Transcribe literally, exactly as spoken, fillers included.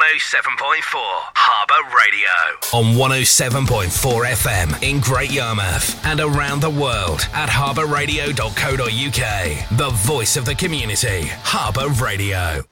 oh seven point four Harbour Radio. On one oh seven point four F M in Great Yarmouth and around the world at harbour radio dot co dot uk. The voice of the community. Harbour Radio.